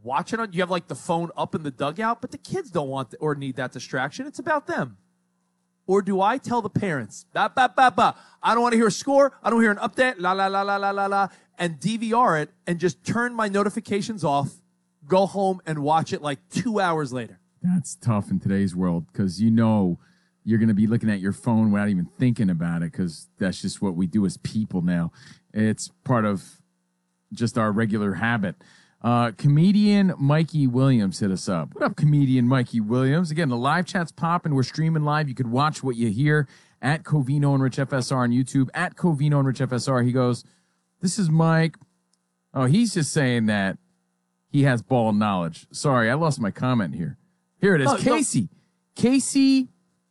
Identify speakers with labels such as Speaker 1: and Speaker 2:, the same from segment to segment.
Speaker 1: watch it on. You have like the phone up in the dugout, but the kids don't want or need that distraction. It's about them. Or do I tell the parents, I don't want to hear a score, I don't hear an update, la la la la la la la, and DVR it and just turn my notifications off, go home and watch it like 2 hours later?
Speaker 2: That's tough in today's world because you know you're going to be looking at your phone without even thinking about it because that's just what we do as people now. It's part of just our regular habit. Comedian Mikey Williams hit us up. What up, comedian Mikey Williams? Again, the live chat's popping. We're streaming live. You could watch what you hear at Covino and Rich FSR on YouTube, at Covino and Rich FSR. He goes, this is Mike. Oh, he's just saying that he has ball knowledge. Sorry, I lost my comment here. Here it is. Casey. Casey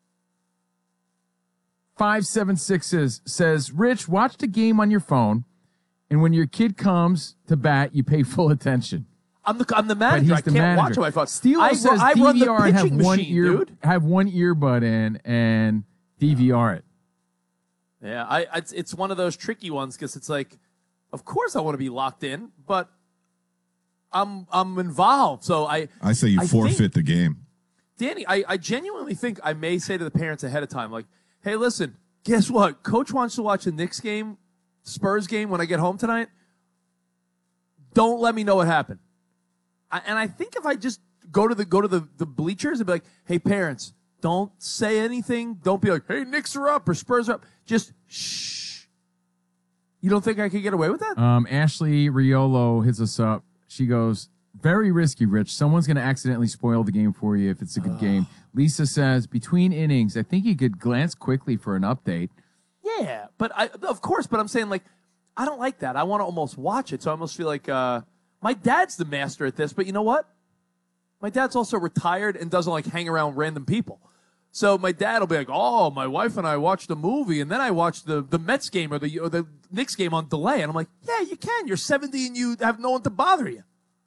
Speaker 2: 576 says, Rich, watch the game on your phone. And when your kid comes to bat, you pay full attention.
Speaker 1: I'm the manager. I can't watch it on my phone.
Speaker 2: Steelo says
Speaker 1: I run the
Speaker 2: DVR and
Speaker 1: pitching machine, dude.
Speaker 2: Have one earbud in and DVR it.
Speaker 1: Yeah, it's one of those tricky ones because it's like, of course I want to be locked in, but I'm involved. So I
Speaker 3: say you forfeit the game.
Speaker 1: Danny, I genuinely think I may say to the parents ahead of time, like, hey, listen, guess what? Coach wants to watch the Knicks game, Spurs game when I get home tonight. Don't let me know what happened. And I think if I just go to the bleachers and be like, hey, parents, don't say anything. Don't be like, hey, Knicks are up or Spurs are up. Just shh. You don't think I could get away with that?
Speaker 2: Ashley Riolo hits us up. She goes, very risky, Rich. Someone's going to accidentally spoil the game for you if it's a good game. Lisa says, between innings, I think you could glance quickly for an update.
Speaker 1: Yeah, but of course, but I'm saying, like, I don't like that. I want to almost watch it, so I almost feel like my dad's the master at this, but you know what? My dad's also retired and doesn't, like, hang around random people. So my dad will be like, oh, my wife and I watched a movie, and then I watched the Mets game or the Knicks game on delay. And I'm like, yeah, you can. You're 70 and you have no one to bother you.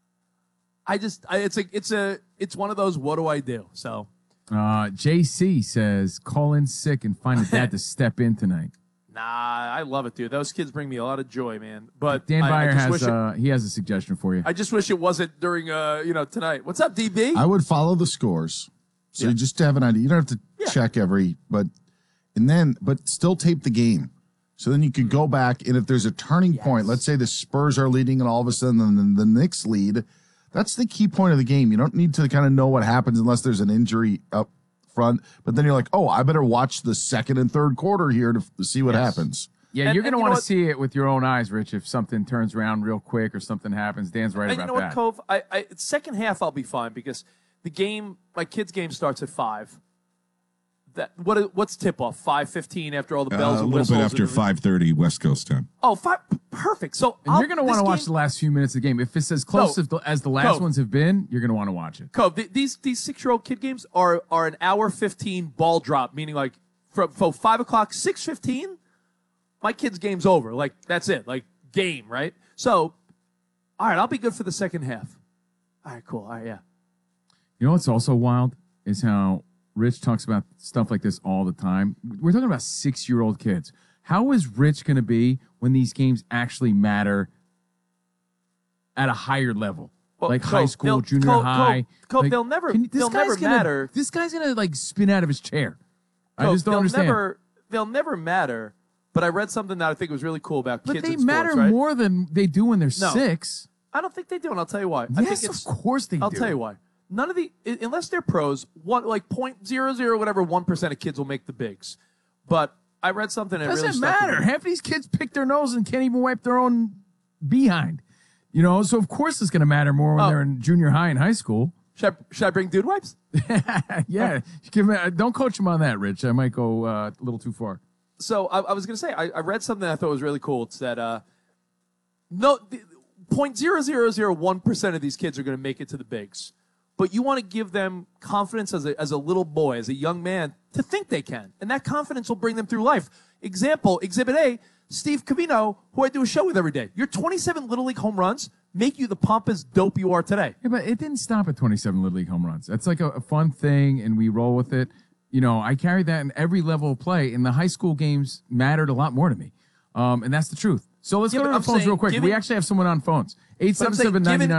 Speaker 1: It's one of those, what do I do? So
Speaker 2: JC says, call in sick and find a dad to step in tonight.
Speaker 1: Nah, I love it, dude. Those kids bring me a lot of joy, man. But
Speaker 2: Dan Beyer has a suggestion for you.
Speaker 1: I just wish it wasn't during tonight. What's up, DB?
Speaker 3: I would follow the scores. So you just have an idea. You don't have to check but still tape the game. So then you could go back, and if there's a turning point, let's say the Spurs are leading and all of a sudden the Knicks lead, that's the key point of the game. You don't need to kind of know what happens unless there's an injury up front. But then you're like, oh, I better watch the second and third quarter here to see what happens.
Speaker 2: Yeah, you're going to want to see it with your own eyes, Rich, if something turns around real quick or something happens. Dan's right about that.
Speaker 1: And you know what, Cove? Second half I'll be fine because the game, my kid's game starts at 5. What's tip-off? 5:15 after all the bells and whistles?
Speaker 3: A little bit after 5:30 West Coast time.
Speaker 1: Oh, 5, perfect. So
Speaker 2: you're going to want to watch the last few minutes of the game. If it's as close as the last ones have been, you're going to want to watch it.
Speaker 1: Cove, these 6-year-old kid games are an hour 15 ball drop, meaning like from 5 o'clock, 6:15, my kid's game's over. Like, that's it. Like, game, right? So, all right, I'll be good for the second half. All right, cool. All right, yeah.
Speaker 2: You know what's also wild is how Rich talks about stuff like this all the time. We're talking about 6-year-old kids. How is Rich going to be when these games actually matter at a higher level?
Speaker 1: Well,
Speaker 2: like high school, junior high.
Speaker 1: Like, they'll never matter.
Speaker 2: This guy's going to like spin out of his chair. I just don't understand.
Speaker 1: They'll never matter, but I read something that I think was really cool about kids in sports.
Speaker 2: But they matter more than they do when they're 6.
Speaker 1: I don't think they do, and I'll tell you why.
Speaker 2: Yes, of course they do.
Speaker 1: I'll tell you why. None of unless they're pros, like 0.00 whatever 1% of kids will make the bigs. But I read something that
Speaker 2: doesn't matter. Half these kids pick their nose and can't even wipe their own behind. You know, so of course it's going to matter more when they're in junior high and high school.
Speaker 1: Should I bring dude wipes?
Speaker 2: Yeah, don't coach him on that, Rich. I might go a little too far.
Speaker 1: So I was going to say I read something I thought was really cool. It said 0.0001% of these kids are going to make it to the bigs. But you want to give them confidence as a little boy, as a young man, to think they can. And that confidence will bring them through life. Example, Exhibit A, Steve Covino, who I do a show with every day. Your 27 Little League home runs make you the pompous dope you are today.
Speaker 2: Yeah, but it didn't stop at 27 Little League home runs. That's like a fun thing, and we roll with it. You know, I carry that in every level of play, and the high school games mattered a lot more to me. And that's the truth. So let's go to the phones real quick. We actually have someone on phones. 877-99.